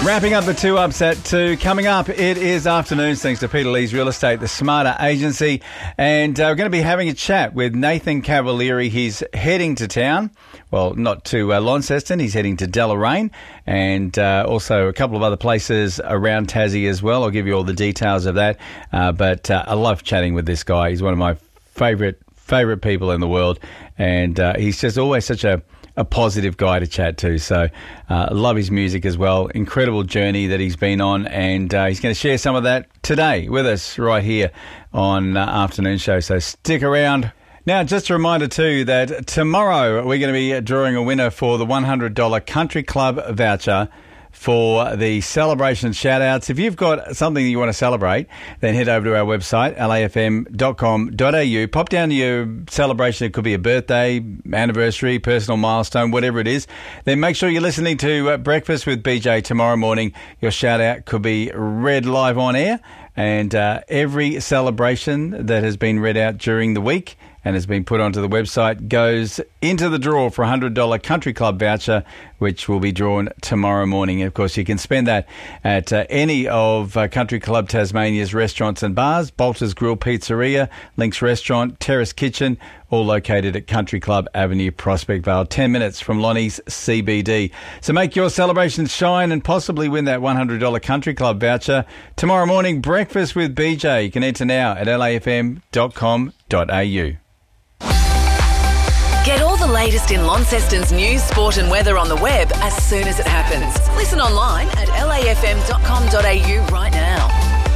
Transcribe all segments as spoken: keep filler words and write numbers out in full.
Wrapping up the two ups at two. Coming up, it is afternoons thanks to Peter Lee's Real Estate, the Smarter Agency. And uh, we're going to be having a chat with Nathan Cavalieri. He's heading to town. Well, not to uh, Launceston. He's heading to Deloraine and uh, also a couple of other places around Tassie as well. I'll give you all the details of that. Uh, but uh, I love chatting with this guy. He's one of my favourite favourite people in the world. And uh, he's just always such a a positive guy to chat to. So uh, love his music as well. Incredible journey that he's been on, and uh, he's going to share some of that today with us right here on uh, Afternoon Show. So stick around. Now, just a reminder too that tomorrow we're going to be drawing a winner for the one hundred dollars Country Club voucher for the celebration shout-outs. If you've got something that you want to celebrate, then head over to our website, l a f m dot com dot a u. Pop down to your celebration. It could be a birthday, anniversary, personal milestone, whatever it is. Then make sure you're listening to uh, Breakfast with B J tomorrow morning. Your shout-out could be read live on air. And uh, every celebration that has been read out during the week and has been put onto the website goes into the draw for a one hundred dollars Country Club voucher, which will be drawn tomorrow morning. And of course, you can spend that at uh, any of uh, Country Club Tasmania's restaurants and bars, Bolter's Grill Pizzeria, Link's Restaurant, Terrace Kitchen, all located at Country Club Avenue, Prospect Vale, ten minutes from Lonnie's C B D. So make your celebrations shine and possibly win that one hundred dollars Country Club voucher. Tomorrow morning, Breakfast with B J. You can enter now at l a f m dot com dot a u. Get all the latest in Launceston's news, sport and weather on the web as soon as it happens. Listen online at l a f m dot com dot a u right now.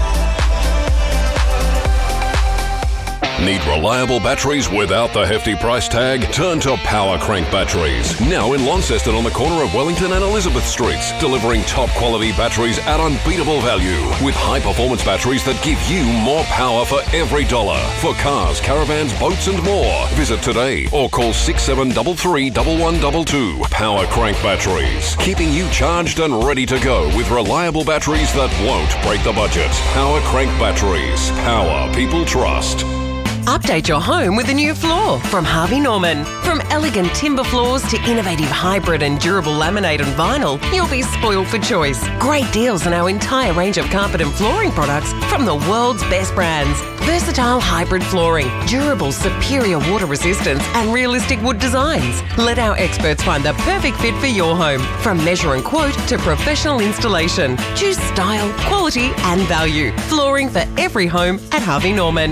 Need reliable batteries without the hefty price tag? Turn to Power Crank Batteries. Now in Launceston on the corner of Wellington and Elizabeth Streets, delivering top quality batteries at unbeatable value with high performance batteries that give you more power for every dollar. For cars, caravans, boats and more. Visit today or call six seven three three, one one two two. Power Crank Batteries. Keeping you charged and ready to go with reliable batteries that won't break the budget. Power Crank Batteries. Power people trust. Update your home with a new floor from Harvey Norman. From elegant timber floors to innovative hybrid and durable laminate and vinyl, you'll be spoiled for choice. Great deals on our entire range of carpet and flooring products from the world's best brands. Versatile hybrid flooring, durable superior water resistance and realistic wood designs. Let our experts find the perfect fit for your home. From measure and quote to professional installation. Choose style, quality and value. Flooring for every home at Harvey Norman.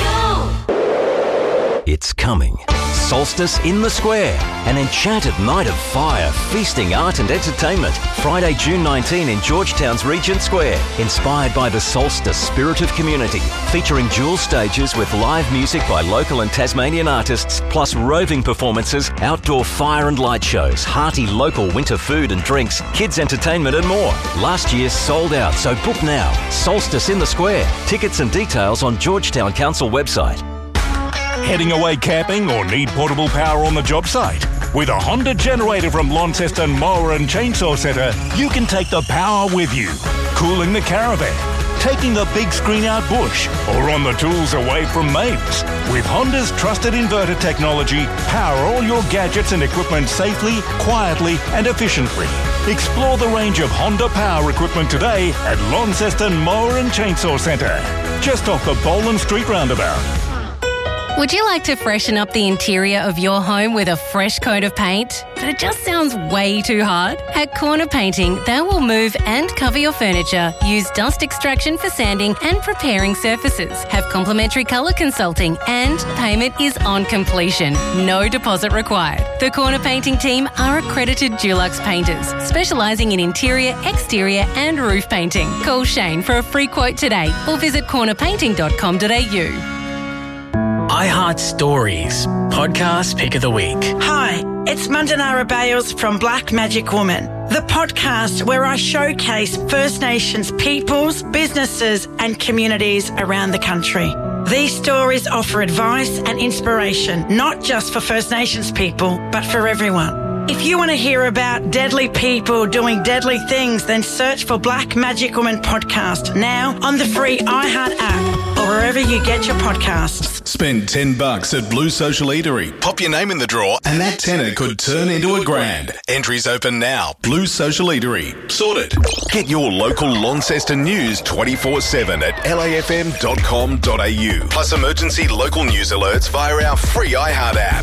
It's coming. Solstice in the Square. An enchanted night of fire, feasting, art and entertainment. Friday, June nineteenth in Georgetown's Regent Square. Inspired by the Solstice spirit of community. Featuring dual stages with live music by local and Tasmanian artists, plus roving performances, outdoor fire and light shows, hearty local winter food and drinks, kids entertainment and more. Last year sold out, so book now. Solstice in the Square. Tickets and details on Georgetown Council website. Heading away camping or need portable power on the job site? With a Honda generator from Launceston Mower and Chainsaw Centre, you can take the power with you. Cooling the caravan, taking the big screen out bush, or on the tools away from mates. With Honda's trusted inverter technology, power all your gadgets and equipment safely, quietly and efficiently. Explore the range of Honda power equipment today at Launceston Mower and Chainsaw Centre, just off the Boland Street roundabout. Would you like to freshen up the interior of your home with a fresh coat of paint? But it just sounds way too hard? At Corner Painting, they will move and cover your furniture, use dust extraction for sanding and preparing surfaces, have complimentary colour consulting, and payment is on completion. No deposit required. The Corner Painting team are accredited Dulux painters, specialising in interior, exterior and roof painting. Call Shane for a free quote today or visit corner painting dot com dot a u. iHeart Stories, podcast pick of the week. Hi, it's Mandanara Bales from Black Magic Woman, the podcast where I showcase First Nations peoples, businesses and communities around the country. These stories offer advice and inspiration, not just for First Nations people, but for everyone. If you want to hear about deadly people doing deadly things, then search for Black Magic Woman podcast now on the free iHeart app or wherever you get your podcasts. Spend ten bucks at Blue Social Eatery. Pop your name in the draw and that tenner could turn into a grand. Entries open now. Blue Social Eatery. Sorted. Get your local Launceston news twenty-four seven at L A F M dot com dot A U. Plus emergency local news alerts via our free iHeart app.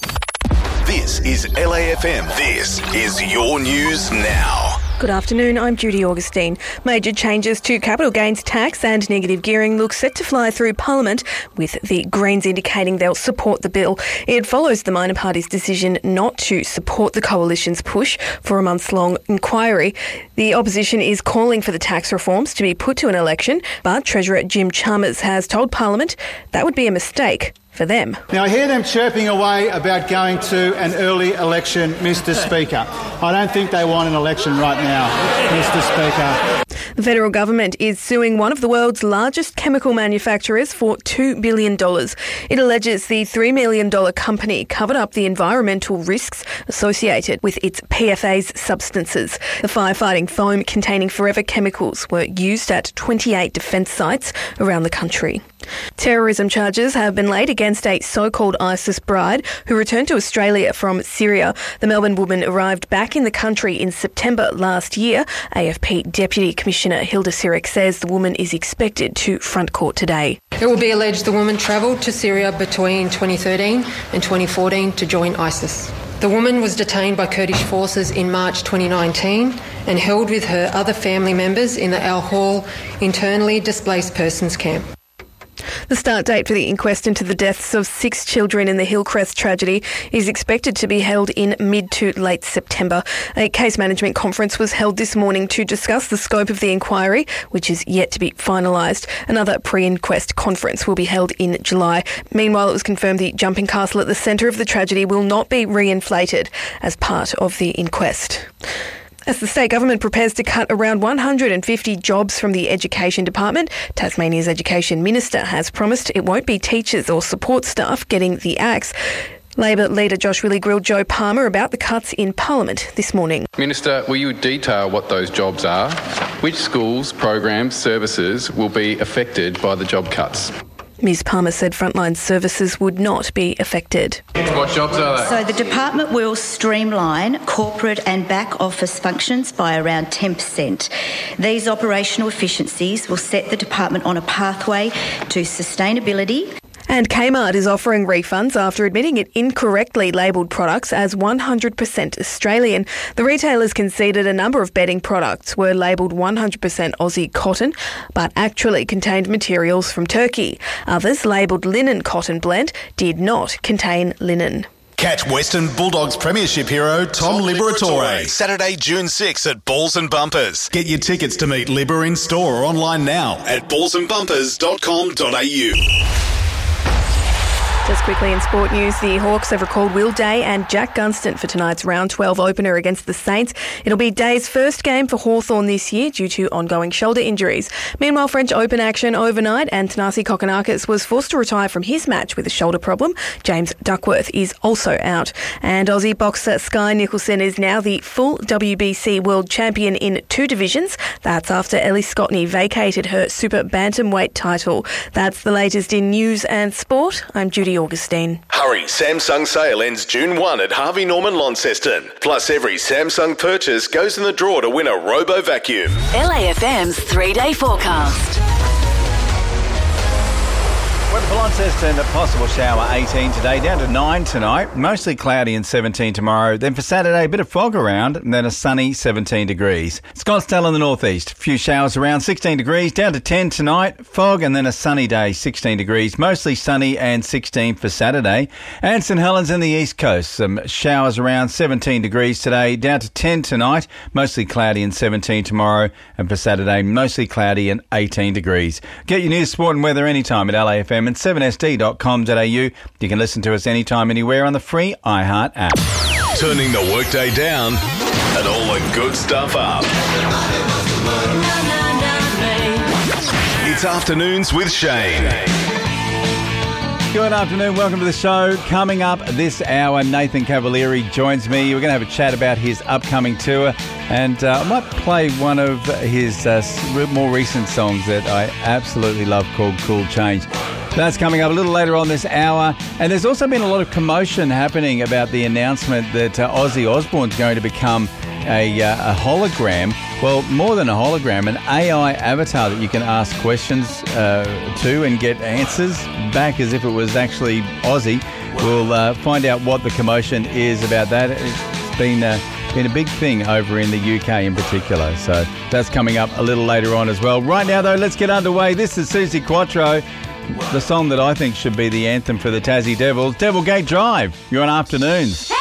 This is L A F M. This is your news now. Good afternoon, I'm Judy Augustine. Major changes to capital gains tax and negative gearing look set to fly through Parliament, with the Greens indicating they'll support the bill. It follows the minor party's decision not to support the coalition's push for a months-long inquiry. The opposition is calling for the tax reforms to be put to an election, but Treasurer Jim Chalmers has told Parliament that would be a mistake for them. Now, I hear them chirping away about going to an early election, Mister Speaker. I don't think they want an election right now, Mister Speaker. The federal government is suing one of the world's largest chemical manufacturers for two billion dollars. It alleges the three million dollars company covered up the environmental risks associated with its P F A's substances. The firefighting foam containing forever chemicals were used at twenty-eight defence sites around the country. Terrorism charges have been laid against a so-called ISIS bride who returned to Australia from Syria. The Melbourne woman arrived back in the country in September last year. A F P Deputy Commissioner Hilda Siric says the woman is expected to front court today. It will be alleged the woman travelled to Syria between twenty thirteen and twenty fourteen to join ISIS. The woman was detained by Kurdish forces in March twenty nineteen and held with her other family members in the Al Hol internally displaced persons camp. The start date for the inquest into the deaths of six children in the Hillcrest tragedy is expected to be held in mid to late September. A case management conference was held this morning to discuss the scope of the inquiry, which is yet to be finalised. Another pre-inquest conference will be held in July. Meanwhile, it was confirmed the jumping castle at the centre of the tragedy will not be reinflated as part of the inquest. As the state government prepares to cut around one hundred fifty jobs from the Education Department, Tasmania's Education Minister has promised it won't be teachers or support staff getting the axe. Labor leader Josh Willie grilled Joe Palmer about the cuts in Parliament this morning. Minister, will you detail what those jobs are? Which schools, programs, services will be affected by the job cuts? Miz Palmer said frontline services would not be affected. What jobs are they? So the department will streamline corporate and back office functions by around ten percent. These operational efficiencies will set the department on a pathway to sustainability. And Kmart is offering refunds after admitting it incorrectly labelled products as one hundred percent Australian. The retailers conceded a number of bedding products were labelled one hundred percent Aussie cotton, but actually contained materials from Turkey. Others, labelled linen cotton blend, did not contain linen. Catch Western Bulldogs Premiership hero Tom Liberatore Saturday, June sixth at Balls and Bumpers. Get your tickets to meet Liber in store or online now at balls and bumpers dot com dot A U. Just quickly in sport news, the Hawks have recalled Will Day and Jack Gunston for tonight's round twelve opener against the Saints. It'll be Day's first game for Hawthorn this year due to ongoing shoulder injuries. Meanwhile, French Open action overnight and Thanasi Kokkinakis was forced to retire from his match with a shoulder problem. James Duckworth is also out. And Aussie boxer Sky Nicholson is now the full W B C world champion in two divisions. That's after Ellie Scotney vacated her super bantamweight title. That's the latest in news and sport. I'm Judy Augustine. Hurry, Samsung sale ends June first at Harvey Norman Launceston. Plus every Samsung purchase goes in the draw to win a Robo Vacuum. L A F M's three-day forecast. Weather for Launceston, a possible shower eighteen today, down to nine tonight, mostly cloudy and seventeen tomorrow. Then for Saturday, a bit of fog around, and then a sunny seventeen degrees. Scottsdale in the northeast, a few showers around sixteen degrees, down to ten tonight, fog and then a sunny day, sixteen degrees, mostly sunny and sixteen for Saturday. And St Helens in the east coast, some showers around seventeen degrees today, down to ten tonight, mostly cloudy and seventeen tomorrow, and for Saturday, mostly cloudy and eighteen degrees. Get your news, sport and weather anytime at L A F M and seven S D dot com dot A U. You can listen to us anytime, anywhere on the free iHeart app. Turning the workday down and all the good stuff up. It's Afternoons with Shane. Good afternoon. Welcome to the show. Coming up this hour, Nathan Cavalieri joins me. We're going to have a chat about his upcoming tour, and uh, I might play one of his uh, more recent songs that I absolutely love called Cool Change. That's coming up a little later on this hour. And there's also been a lot of commotion happening about the announcement that uh, Ozzy Osbourne's going to become a, uh, a hologram. Well, more than a hologram, an A I avatar that you can ask questions uh, to and get answers back as if it was actually Ozzy. We'll uh, find out what the commotion is about that. It's been, uh, been a big thing over in the U K in particular. So that's coming up a little later on as well. Right now, though, let's get underway. This is Suzi Quatro, the song that I think should be the anthem for the Tassie Devils, Devil Gate Drive. You're on Afternoons.